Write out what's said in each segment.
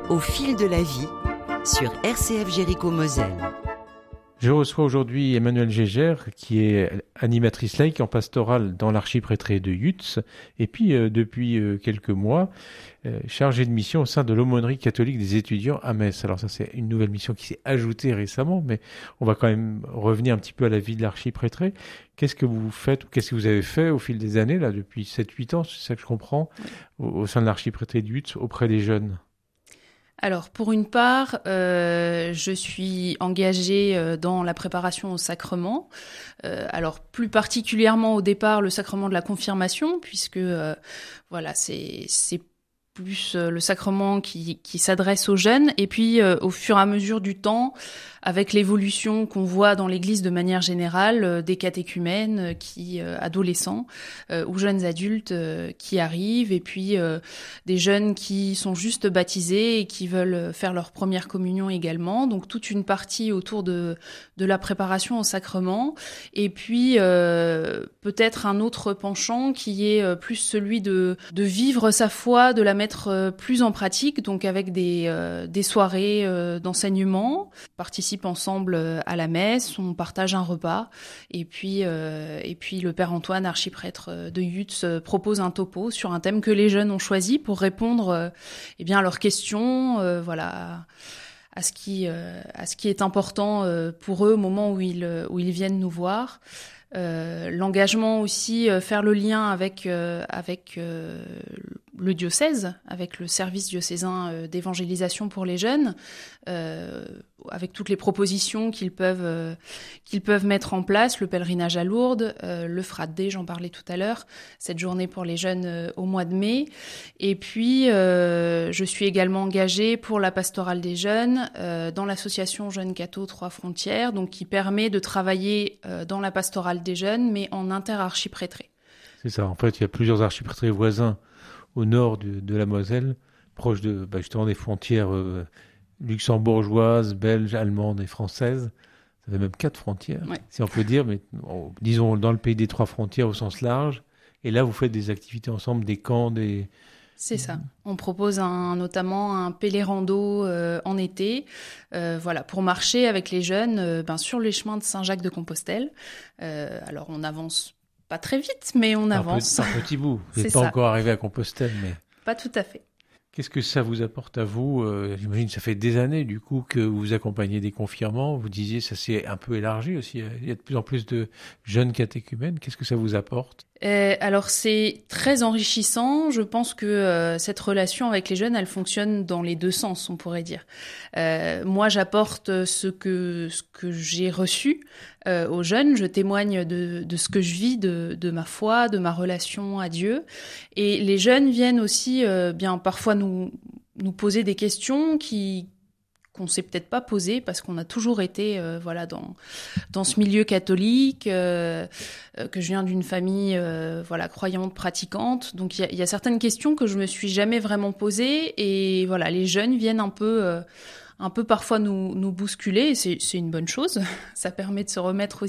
Au fil de la vie sur RCF Jéricho Moselle. Je reçois aujourd'hui Emmanuelle Gégère, qui est animatrice laïque en pastorale dans l'archiprêtré de Yutz, et puis depuis quelques mois, chargée de mission au sein de l'aumônerie catholique des étudiants à Metz. Alors ça, c'est une nouvelle mission qui s'est ajoutée récemment, mais on va quand même revenir un petit peu à la vie de l'archiprêtré. Qu'est-ce que vous faites, ou qu'est-ce que vous avez fait au fil des années, là, depuis 7-8 ans, c'est ça que je comprends, au sein de l'archiprêtré de Yutz, auprès des jeunes? Alors, pour une part, je suis engagée dans la préparation au sacrement. Alors, plus particulièrement au départ, le sacrement de la confirmation, puisque voilà, c'est plus le sacrement qui s'adresse aux jeunes. Et puis, au fur et à mesure du temps, avec l'évolution qu'on voit dans l'Église de manière générale, des catéchumènes adolescents ou jeunes adultes qui arrivent, et puis des jeunes qui sont juste baptisés et qui veulent faire leur première communion également. Donc toute une partie autour de la préparation au sacrement. Et puis peut-être un autre penchant qui est plus celui de vivre sa foi, de la mettre plus en pratique, donc avec des soirées d'enseignement, participe ensemble à la messe, on partage un repas, et puis le Père Antoine, archiprêtre de Yutz, propose un topo sur un thème que les jeunes ont choisi pour répondre à leurs questions, voilà, à ce qui est important pour eux au moment où ils viennent nous voir. L'engagement aussi, faire le lien avec le diocèse, avec le service diocésain d'évangélisation pour les jeunes, avec toutes les propositions qu'ils peuvent mettre en place, le pèlerinage à Lourdes, le Fratdé, j'en parlais tout à l'heure, cette journée pour les jeunes au mois de mai. Et puis, je suis également engagée pour la pastorale des jeunes dans l'association Jeunes Catho 3 Frontières, donc qui permet de travailler dans la pastorale des jeunes, mais en inter-archiprêtré. C'est ça, en fait, il y a plusieurs archiprêtrés voisins au nord de la Moselle, proche de justement des frontières luxembourgeoises, belges, allemandes et françaises. Ça fait même 4 frontières, si on peut dire, mais disons dans le pays des 3 frontières au sens large. Et là, vous faites des activités ensemble, des camps, des... C'est ça. On propose notamment un pélérando en été, voilà, pour marcher avec les jeunes sur les chemins de Saint-Jacques-de-Compostelle. Alors, on avance pas très vite, mais on avance. Un petit bout. Vous n'êtes pas encore arrivé à Compostelle, mais... Pas tout à fait. Qu'est-ce que ça vous apporte à vous? J'imagine que ça fait des années, du coup, que vous accompagnez des confirmants. Vous disiez, ça s'est un peu élargi aussi. Il y a de plus en plus de jeunes catéchumènes. Qu'est-ce que ça vous apporte? Alors, c'est très enrichissant. Je pense que cette relation avec les jeunes, elle fonctionne dans les deux sens, on pourrait dire. Moi, j'apporte ce que j'ai reçu aux jeunes. Je témoigne de ce que je vis, de ma foi, de ma relation à Dieu. Et les jeunes viennent aussi parfois nous poser des questions qu'on s'est peut-être pas posées parce qu'on a toujours été dans ce milieu catholique, que je viens d'une famille croyante, pratiquante. Donc il y a certaines questions que je me suis jamais vraiment posées, et voilà, les jeunes viennent un peu parfois nous bousculer, et c'est une bonne chose. Ça permet de se remettre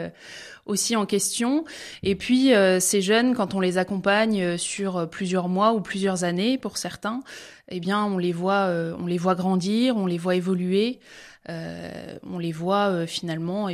aussi en question. Et puis ces jeunes, quand on les accompagne sur plusieurs mois ou plusieurs années pour certains, on les voit grandir, on les voit évoluer, on les voit finalement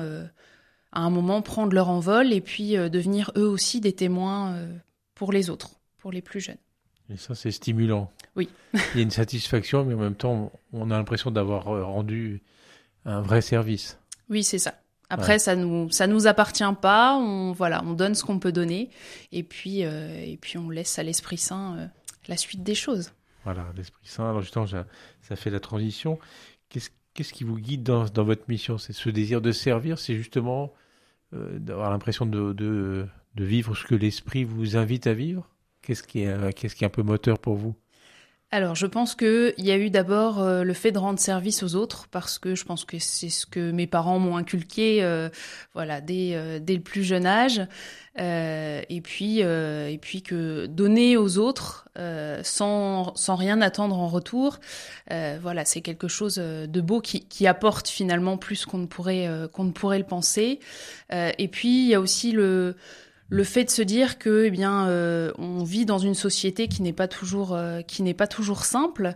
à un moment prendre leur envol, et puis devenir eux aussi des témoins pour les autres, pour les plus jeunes. Et ça, c'est stimulant. Oui. Il y a une satisfaction, mais en même temps, on a l'impression d'avoir rendu un vrai service. Oui, c'est ça. Après, ça nous appartient pas. On donne ce qu'on peut donner, et puis on laisse à l'Esprit Saint la suite des choses. Voilà, l'Esprit Saint. Alors justement, ça fait la transition. Qu'est-ce qui vous guide dans votre mission? C'est ce désir de servir, c'est justement d'avoir l'impression de vivre ce que l'Esprit vous invite à vivre? Qu'est-ce qui est un peu moteur pour vous? Alors, je pense qu'il y a eu d'abord le fait de rendre service aux autres, parce que je pense que c'est ce que mes parents m'ont inculqué dès le plus jeune âge. Et puis que donner aux autres sans rien attendre en retour, c'est quelque chose de beau qui apporte finalement plus qu'on ne pourrait le penser. Et puis, il y a aussi le le fait de se dire que on vit dans une société qui n'est pas toujours simple,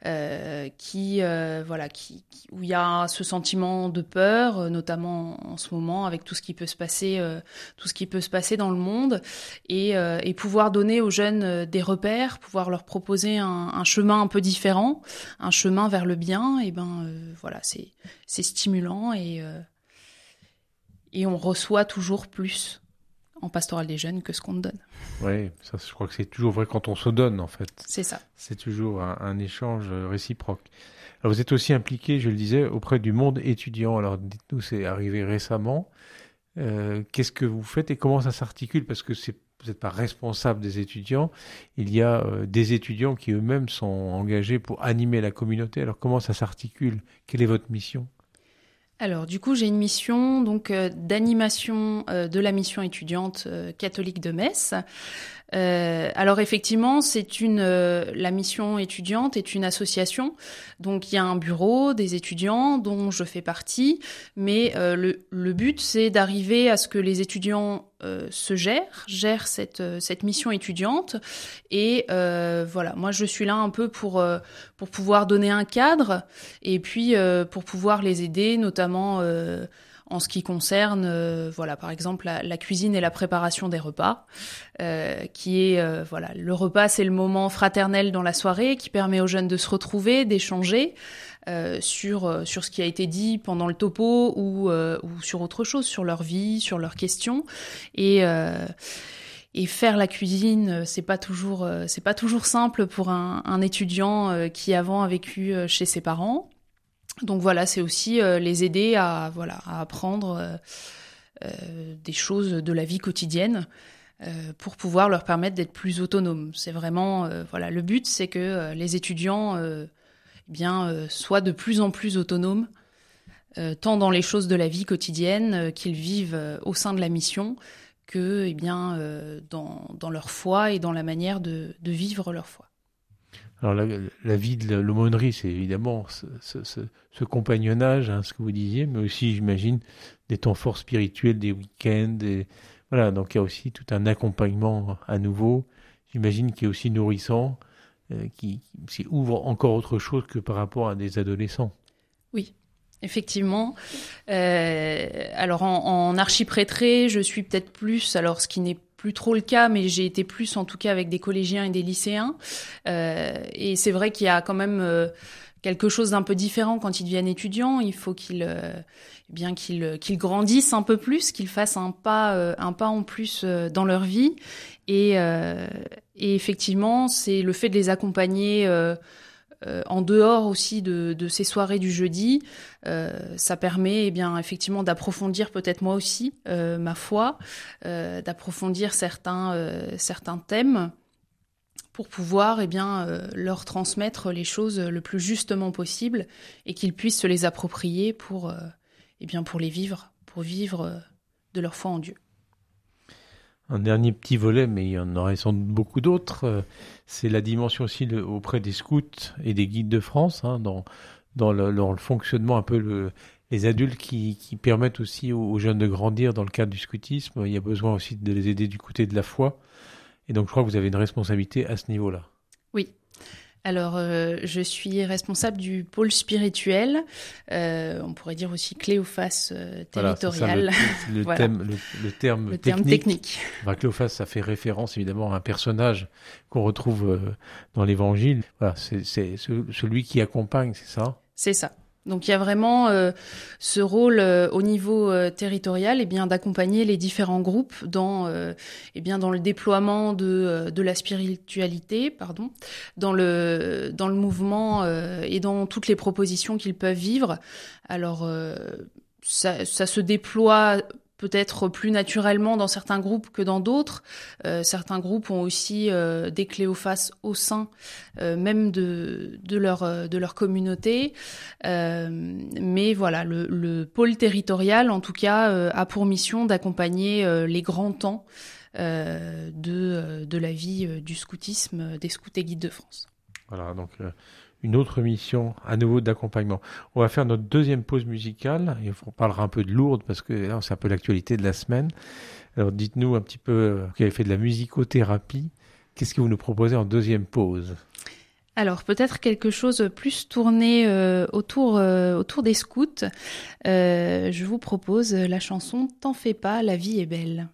où il y a ce sentiment de peur, notamment en ce moment avec tout ce qui peut se passer dans le monde, et pouvoir donner aux jeunes des repères, pouvoir leur proposer un chemin un peu différent, un chemin vers le bien, c'est stimulant et on reçoit toujours plus en pastoral des jeunes que ce qu'on donne. Oui, ça, je crois que c'est toujours vrai quand on se donne, en fait. C'est ça. C'est toujours un échange réciproque. Alors, vous êtes aussi impliqué, je le disais, auprès du monde étudiant. Alors, dites-nous, c'est arrivé récemment. Qu'est-ce que vous faites et comment ça s'articule? Parce que vous n'êtes pas responsable des étudiants. Il y a des étudiants qui eux-mêmes sont engagés pour animer la communauté. Alors, comment ça s'articule? Quelle est votre mission? Alors, du coup, j'ai une mission d'animation de la mission étudiante catholique de Metz. Alors effectivement, la mission étudiante est une association. Donc il y a un bureau des étudiants dont je fais partie, mais le but c'est d'arriver à ce que les étudiants se gèrent cette mission étudiante. Et moi je suis là un peu pour pouvoir donner un cadre et puis pour pouvoir les aider, notamment en ce qui concerne, par exemple, la cuisine et la préparation des repas, le repas, c'est le moment fraternel dans la soirée qui permet aux jeunes de se retrouver, d'échanger sur ce qui a été dit pendant le topo ou sur autre chose, sur leur vie, sur leurs questions. Et faire la cuisine, c'est pas toujours simple pour un étudiant qui avant a vécu chez ses parents. Donc voilà, c'est aussi les aider à apprendre des choses de la vie quotidienne pour pouvoir leur permettre d'être plus autonomes. C'est vraiment le but, c'est que les étudiants soient de plus en plus autonomes, tant dans les choses de la vie quotidienne qu'ils vivent au sein de la mission, que dans leur foi et dans la manière de vivre leur foi. Alors la vie de l'aumônerie, c'est évidemment ce compagnonnage, ce que vous disiez, mais aussi, j'imagine, des temps forts spirituels, des week-ends. Voilà, donc il y a aussi tout un accompagnement à nouveau, j'imagine, qui est aussi nourrissant, qui ouvre encore autre chose que par rapport à des adolescents. Oui. Effectivement. Alors en archiprêtré, je suis peut-être plus, alors ce qui n'est plus trop le cas, mais j'ai été plus en tout cas avec des collégiens et des lycéens. Et c'est vrai qu'il y a quand même quelque chose d'un peu différent quand ils deviennent étudiants. Il faut qu'ils grandissent un peu plus, qu'ils fassent un pas en plus dans leur vie. Et effectivement, c'est le fait de les accompagner en dehors aussi de ces soirées du jeudi, ça permet effectivement d'approfondir peut-être moi aussi ma foi, d'approfondir certains thèmes pour pouvoir leur transmettre les choses le plus justement possible et qu'ils puissent se les approprier pour les vivre, pour vivre de leur foi en Dieu. Un dernier petit volet, mais il y en aurait sans doute beaucoup d'autres, c'est la dimension aussi auprès des scouts et des guides de France, dans le fonctionnement un peu les adultes qui permettent aussi aux jeunes de grandir dans le cadre du scoutisme. Il y a besoin aussi de les aider du côté de la foi. Et donc je crois que vous avez une responsabilité à ce niveau-là. Oui. Alors, je suis responsable du pôle spirituel, on pourrait dire aussi Cléophas territorial. Voilà, le terme technique. Enfin, Cléophas, ça fait référence évidemment à un personnage qu'on retrouve dans l'Évangile. Voilà, c'est celui qui accompagne, c'est ça? C'est ça. Donc il y a vraiment ce rôle au niveau territorial, d'accompagner les différents groupes dans le déploiement de la spiritualité, dans le mouvement et dans toutes les propositions qu'ils peuvent vivre. Alors ça se déploie peut-être plus naturellement dans certains groupes que dans d'autres. Certains groupes ont aussi des Cléophas au sein même de leur communauté. Mais voilà, le pôle territorial, en tout cas, a pour mission d'accompagner les grands temps de la vie du scoutisme, des scouts et guides de France. Voilà, donc une autre mission à nouveau d'accompagnement. On va faire notre deuxième pause musicale et on parlera un peu de Lourdes parce que là, c'est un peu l'actualité de la semaine. Alors dites-nous un petit peu, vous avez fait de la musicothérapie, qu'est-ce que vous nous proposez en deuxième pause? Alors peut-être quelque chose plus tourné autour des scouts. Je vous propose la chanson « T'en fais pas, la vie est belle ».